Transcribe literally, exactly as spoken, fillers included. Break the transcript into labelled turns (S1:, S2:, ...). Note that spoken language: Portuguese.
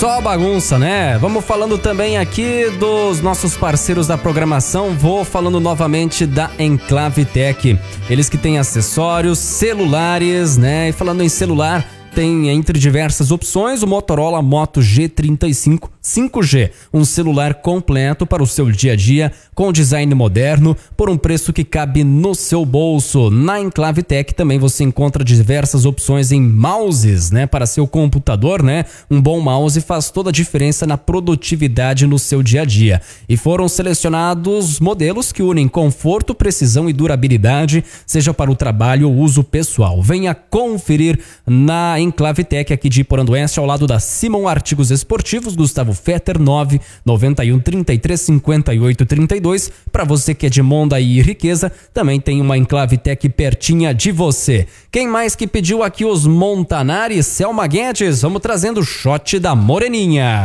S1: Só bagunça, né? Vamos falando também aqui dos nossos parceiros da programação. Vou falando novamente da Enclave Tech. Eles que têm acessórios, celulares, né? E falando em celular, tem entre diversas opções o Motorola Moto G trinta e cinco cinco G, um celular completo para o seu dia a dia, com design moderno, por um preço que cabe no seu bolso. Na Enclave Tech também você encontra diversas opções em mouses, né, para seu computador, né? Um bom mouse faz toda a diferença na produtividade no seu dia a dia. E foram selecionados modelos que unem conforto, precisão e durabilidade, seja para o trabalho ou uso pessoal. Venha conferir na Enclave Tech aqui de Porandoense, ao lado da Simon Artigos Esportivos, Gustavo Fetter, nove nove um, trinta e três, cinquenta e oito, trinta e dois. Para você que é de Mondaí e Riqueza, também tem uma Enclave Tech pertinha de você. Quem mais que pediu aqui os Montanari? Selma Guedes, vamos trazendo o shot da Moreninha.